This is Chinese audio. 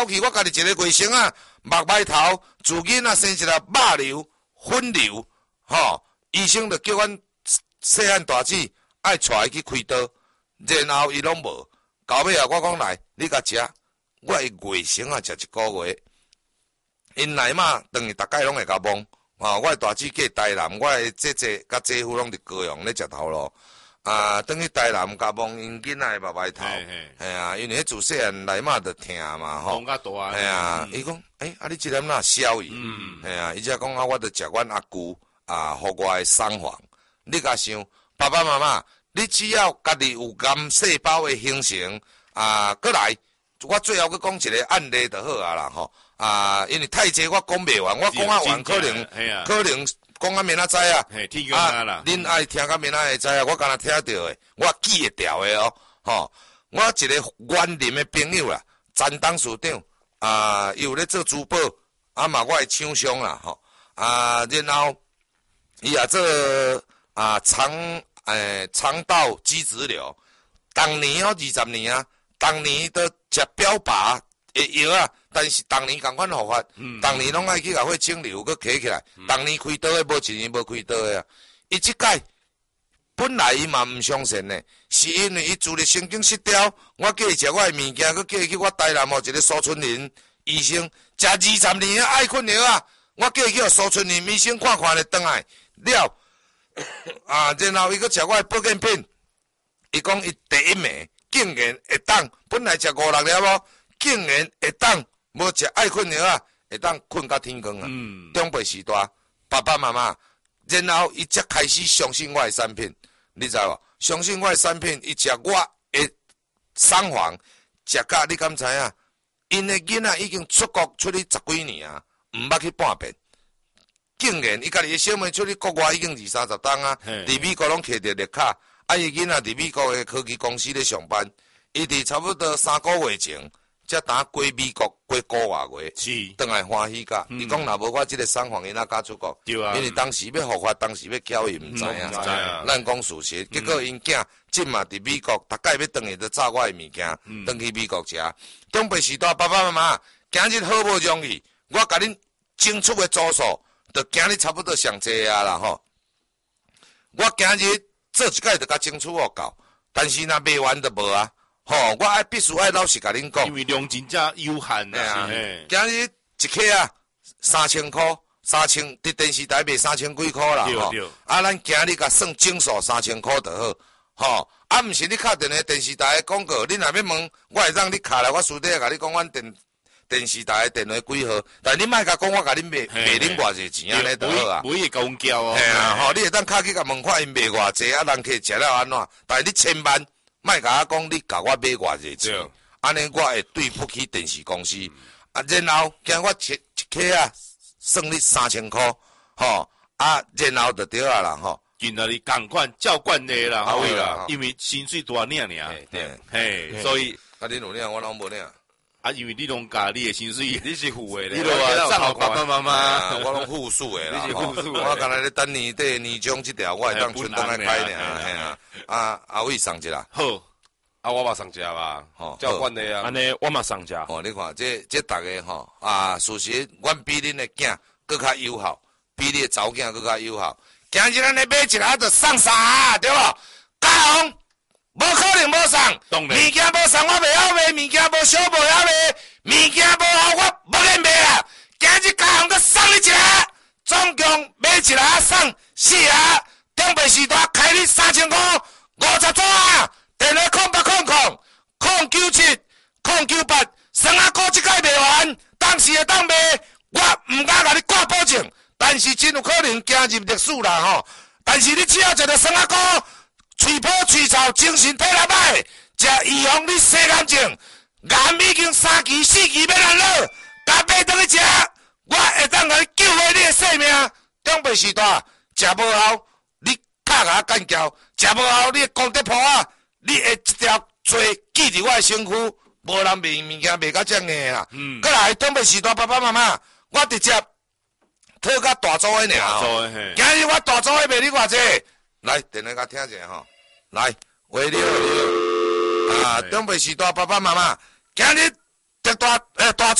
去我家己一个卫生啊，目白头，自囡仔生一个肉瘤、粉瘤，吼，医生就叫阮细汉大姊爱带伊去开刀，然后伊拢无，到尾啊，我讲来，你甲食，我会卫生啊，食一个月，因来嘛，等于逐摆拢会甲懵，我的大姊嫁台南，我的姐姐甲姐夫拢伫高雄咧食头路。等去台南甲望因囡仔目白头，系啊，因为迄自细汉来嘛就疼嘛吼， 风较大， 系啊，伊讲，你即个哪消伊，系啊，伊则讲我著食阮阿舅互我的送房，你甲想，爸爸妈妈，你只要家己有癌细胞的形成，过来，我最后佮讲一个案例就好啊啦吼，因为太济我讲袂完，我讲完可能。讲到明仔载啊，恁爱听到明仔会知啊，我敢若听到的，我记会牢的哦，吼，我一个园林的朋友啦，詹董事长伊有咧做珠宝，嘛我的厂商啦，吼，然后伊也做肠道肌质瘤，当年20年啊，当年都食标靶的药啊。但是当年共款复发，当年拢爱去甲血清瘤佮起起来，当年开刀的无一年无开刀的啊。伊即届本来伊嘛毋相信呢，是因为伊自律神经失调，我叫伊食我的物件，佮叫伊去我台南一个苏春林医生食20年的爱困药啊，我叫伊去苏春林医生看咧转来了，然后伊佮食我的保健品，伊讲伊第一名竟然会当，本来食5-6粒哦，竟然会当。无食爱困药啊，会当困到天光啊。长辈时代，爸爸妈妈，然后伊才开始相信我的产品，你知无？相信我的产品，伊食我的送房，食甲你敢知影？因的囡仔已经出国出去10几年啊，毋捌去半遍。竟然伊家己的小妹出去国外已经20-30冬啊，伫美国拢摕着绿卡，伊囡仔伫美国的科技公司咧上班，伊伫差不多3个月前。才打过美国过个月，倒来欢喜甲。伊讲若无我即个送房，伊哪敢出国？因为当时要复发，当时要交伊毋知影。咱讲事实，结果因囝即嘛伫美国，逐摆要转去，就炸我的物件，转去美国食。长辈时代，爸爸妈妈，今日好无容易，我甲恁争取的组数，就今日差不多上济啊啦吼。我今日做一届就甲争取互够，但是若卖完就无啊。吼，我必须老实甲恁讲， 因为量真正有限啊。 今日一克啊，3000块，3000伫电视台卖3000几块啦吼。咱今日甲算整数3000块就好，吼。毋是你敲电话电视台的广告，你若要问，我会让你敲来，我私底下甲你讲，阮电视台的电话几号，但你莫甲讲我甲恁卖恁偌济钱安尼就好啊。 每会甲阮叫哦。 吼，你会当敲去甲问看因卖偌济，人客食了安怎？但是你千万。莫甲我讲，你甲我买偌济钱，安尼我会对不起电视公司。然后惊我一克啊，算你3000块，吼，然后就对啊啦，吼。 今仔日共款照惯例啦，好位啦，因为薪水大领，嘿，所以恁有领，我拢无领。 因为你拢甲你的薪水， 你是付的咧， 你都照爸爸妈妈， 我拢付数的啦。 你是付数的， 我刚才咧等年底年终这条，我会当春冬来开呢，嘿啊，阿伟上一啦， 好，我嘛上架吧，吼，照惯的啊， 安尼我嘛上架。 哦，你看这大家吼事实，阮比恁的囝更较友好，比你的查某囝更较友好。今日咱来买一下就送啥，对无？嘉宏。无可能无送，物件无送我袂晓卖，物件无小无晓卖，物件无好我无咧卖啊！今日嘉宏佮送你一个，总共买一个送4个，长辈时代开你3000块，50纸啊！电话0800-097-098，算啊股即届卖完，当时会当卖，我毋敢甲你挂保证，但是真有可能行入历史啦吼！但是你只要一个算啊股。喙泡喙臭，精神体力歹，食预防你洗眼睛，眼已经3期4期要烂了，甲买倒去食，我会当甲你救回你的性命。长辈时代食无好，你卡甲我干叫；食无好，你的功德簿啊，你会一条罪记伫我的身躯，无人卖物件卖到这样的啦。过来，长辈时代爸爸妈妈，我直接讨甲大组的尔。今日我大组的卖你偌济？来，电话甲听者吼。来，喂你好，长辈时代爸爸妈妈，今日大